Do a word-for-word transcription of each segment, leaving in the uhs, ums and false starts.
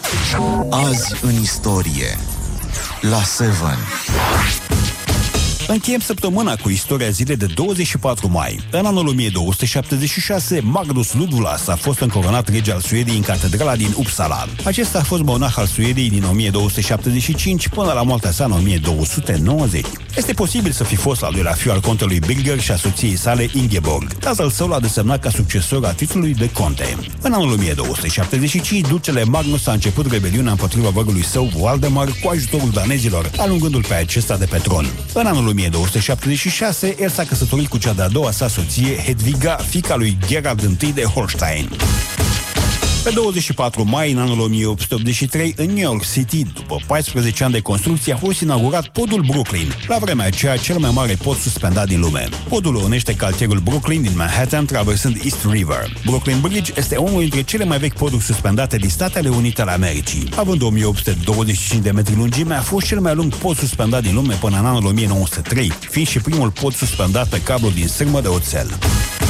Azi în istorie la Seven. Încheiem săptămâna cu istoria zilei de douăzeci și patru mai. În anul o mie două sute șaptezeci și șase, Magnus Ludvlas a fost încoronat rege al Suediei în catedrala din Uppsala. Acesta a fost monarh al Suediei din o mie două sute șaptezeci și cinci până la moartea sa în o mie două sute nouăzeci. Este posibil să fi fost al doilea fiu al contelui Birger și a soției sale Ingeborg. Tatăl său l-a desemnat ca succesor a titlului de conte. În anul o mie două sute șaptezeci și cinci, ducele Magnus a început rebeliunea împotriva vărului său Valdemar cu ajutorul danezilor, alungându-l pe acesta de pe tron. În anul o mie două sute șaptezeci și șase, el s-a căsătorit cu cea de-a doua sa soție, Hedviga, fiica lui Gerard I de Holstein. Pe douăzeci și patru mai, în anul o mie opt sute optzeci și trei, în New York City, după paisprezece ani de construcție, a fost inaugurat podul Brooklyn, la vremea aceea cel mai mare pod suspendat din lume. Podul unește cartierul Brooklyn din Manhattan, traversând East River. Brooklyn Bridge este unul dintre cele mai vechi poduri suspendate din Statele Unite ale Americii. Având o mie opt sute douăzeci și cinci de metri lungime, a fost cel mai lung pod suspendat din lume până în anul o mie nouă sute trei, fiind și primul pod suspendat pe cablu din sârmă de oțel.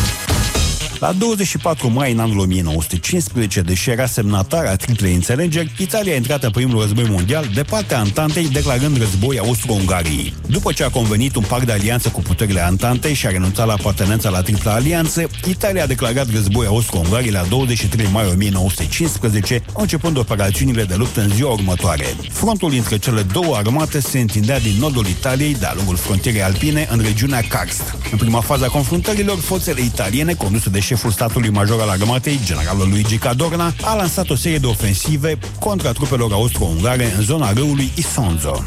La douăzeci și patru mai, în anul o mie nouă sute cincisprezece, deși era semnatară a triplei înțelegeri, Italia a intrat în primul război mondial de partea Antantei, declarând război Austro-Ungariei. După ce a convenit un pact de alianță cu puterile Antantei și a renunțat la apartenența la tripla alianță, Italia a declarat război Austro-Ungariei la douăzeci și trei mai o mie nouă sute cincisprezece, începând operațiunile de luptă în ziua următoare. Frontul dintre cele două armate se întindea din nordul Italiei, de-a lungul frontierei alpine, în regiunea Karst. În prima fază a confruntărilor, forțele italiene, conduse de șeful statului major al armatei, generalul Luigi Cadorna, a lansat o serie de ofensive contra trupelor austro-ungare în zona râului Isonzo.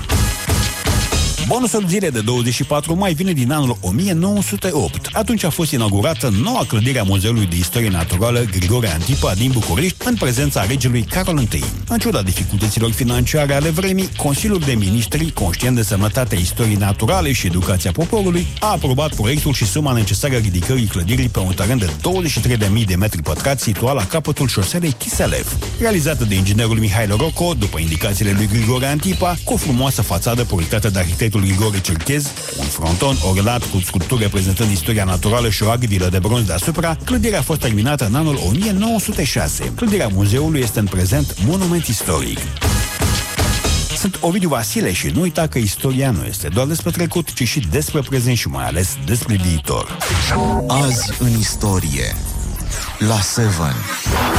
Bonusul zilei de douăzeci și patru mai vine din anul o mie nouă sute opt. Atunci a fost inaugurată noua clădire a Muzeului de Istorie Naturală Grigore Antipa din București, în prezența regelui Carol I. În ciuda dificultăților financiare ale vremii, Consiliul de Ministri, conștient de sănătatea istoriei naturale și educația poporului, a aprobat proiectul și suma necesară ridicării clădirii pe un teren de douăzeci și trei de mii de metri pătrați situat la capătul șoselei Chiselev. Realizată de inginerul Mihail Rocco, după indicațiile lui Grigore Antipa, cu o frumoasă fațadă proiectată de arhitectul Grigore Cerchez, un fronton ornat cu sculpturi reprezentând istoria naturală și o agvilă de bronz deasupra, clădirea a fost terminată în anul o mie nouă sute șase. Clădirea muzeului este în prezent monument istoric. Sunt Ovidiu Vasile și nu uita că istoria nu este doar despre trecut, ci și despre prezent și mai ales despre viitor. Azi în istorie la Seven.